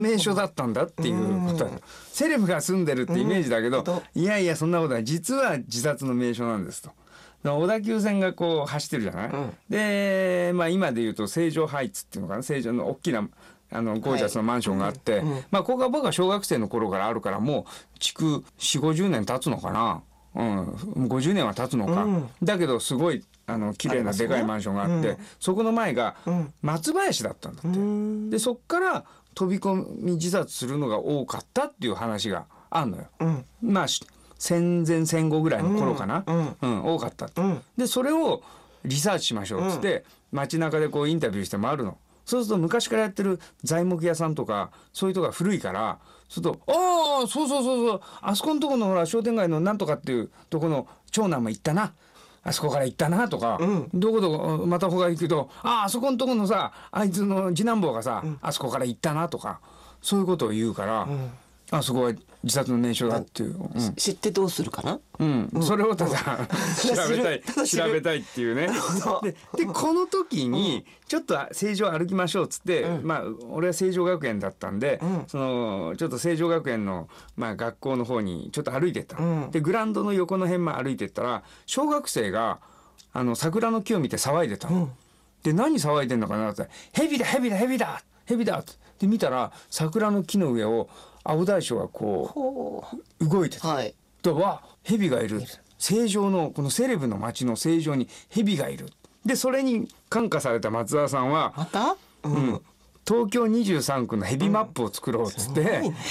名所だったんだっていうことだ。セレブが住んでるってイメージだけど、いやいやそんなことは実は自殺の名所なんですと。小田急線がこう走ってるじゃない、で、今で言うと成城ハイツっていうのかな、成城の大きなゴージャスなマンションがあって、ここが僕は小学生の頃からあるからもう築4、50年経つのかな、50年は経つのか、だけどすごい綺麗なでかいマンションがあって、そこの前が松林だったんだって、でそっから飛び込み自殺するのが多かったっていう話があるのよ、戦前戦後ぐらいの頃かな、多かったって、でそれをリサーチしましょうっつって、街中でこうインタビューして回るの。そうすると昔からやってる材木屋さんとかそういうとこが古いから、そうすると「ああそうあそこのとこのほら商店街のなんとかっていうとこの長男も行ったな、あそこから行ったな」とか、どこどこまた他行くと「あそこのとこのさあいつの次男坊がさ、あそこから行ったな」とかそういうことを言うから、あそこは自殺の名所だっていう、 知ってどうするかな、 それをただ調べたいっていうね。でこの時にちょっと成城歩きましょうっつって、俺は成城学園だったんで、そのちょっと成城学園の、学校の方にちょっと歩いてった、でグラウンドの横の辺歩いてったら小学生が桜の木を見て騒いでたの、で何騒いでんのかなって「ヘビだヘビだヘビだヘビだ」って見たら桜の木の上を青大将がこう動いてた。とはヘビがいる。成城のこのセレブの町の成城にヘビがいる。でそれに感化された松田さんはまた、 東京23区のヘビマップを作ろうっつって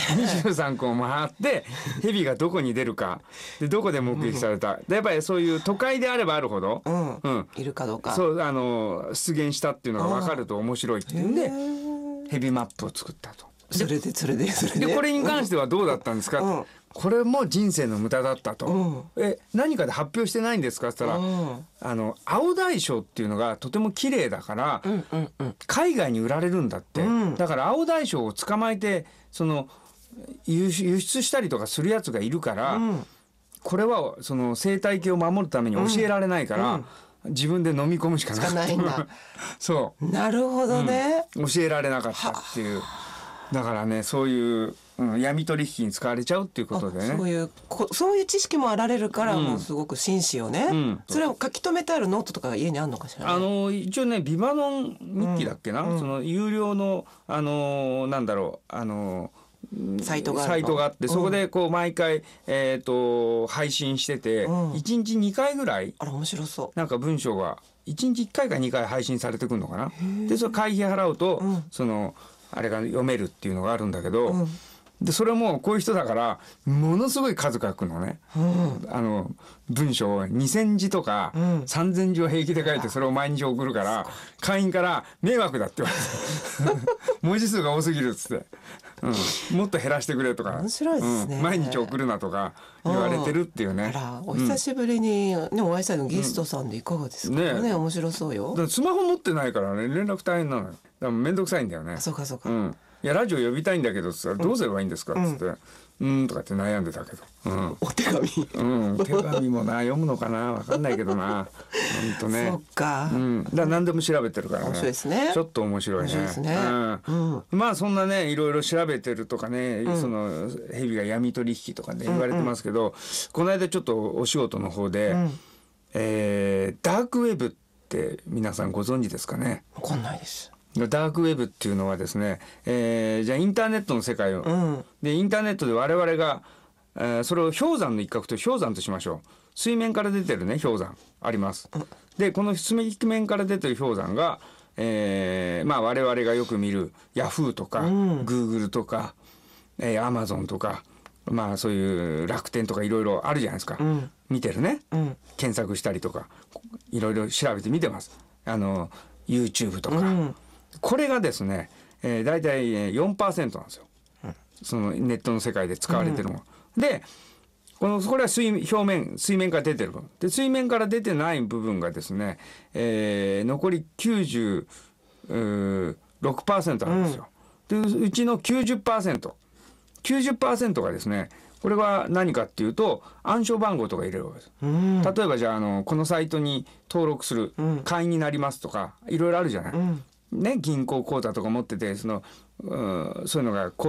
、23区を回ってヘビがどこに出るかでどこで目撃された、でやっぱりそういう都会であればあるほど、 いるかどうかそう出現したっていうのが分かると面白いっていうんでヘビマップを作ったと。 それでこれに関してはどうだったんですか、これも人生の無駄だったと、何かで発表してないんですかって言ったら、青大将っていうのがとても綺麗だから、海外に売られるんだって、だから青大将を捕まえてその輸出したりとかするやつがいるから、これはその生態系を守るために教えられないから、自分で飲み込むしかないんだそうなるほどね、 教えられなかったっていう。だからねそういう、闇取引に使われちゃうっていうことでね、 そういう知識もあられるから、もうすごく紳士よね、それを書き留めてあるノートとかが家にあるのかしら、 一応ねビバノン日記だっけな、その有料のなんだろうサイトがあって、そこでこう毎回、配信してて、1日2回ぐらい面白そうなんか文章が1日1回か2回配信されてくるのかな。でそれ会費払うと、そのあれが読めるっていうのがあるんだけど、でそれもこういう人だからものすごい数書くのね、文章を2,000字とか3,000字を平気で書いてそれを毎日送るから会員から迷惑だって言われて文字数が多すぎるっつって、もっと減らしてくれとか、 面白いですね、 毎日送るなとか言われてるっていうね。 お久しぶりに、お会いしたのゲストさんでいかがですかね、面白そうよ。 スマホ持ってないからね連絡大変なのよ。だからめんどくさいんだよね。 そうか、 いやラジオ呼びたいんだけどさ、どうすればいいんですかっつって、とかって悩んでたけど、 お手紙、 手紙もな読むのかな分かんないけどな本当ね。 そっか、 だから何でも調べてるからね。 面白いですね。 ちょっと面白いね。そんなねいろいろ調べてるとかね、そのヘビが闇取引とかね言われてますけど、この間ちょっとお仕事の方で、ダークウェブって皆さんご存知ですかね。 分かんないです。 ダークウェブっていうのはですね、じゃあインターネットの世界を、でインターネットで我々が、それを氷山の一角と氷山としましょう。水面から出てるね氷山あります。でこの水面から出てる氷山が、我々がよく見るヤフーとか、グーグルとか、アマゾンとか、そういう楽天とかいろいろあるじゃないですか、見てるね、検索したりとかいろいろ調べて見てます。YouTube とか、これがですね、だいたい 4% なんですよ、そのネットの世界で使われてるもの、でこれは水面から出てる部分で、水面から出てない部分がですね、残り 96% あるんですよ、でうちの 90% がですね、これは何かっていうと暗証番号とか入れるわけです、例えばじゃあこのサイトに登録する、会員になりますとかいろいろあるじゃない、ね、銀行口座とか持っててそのそういうのが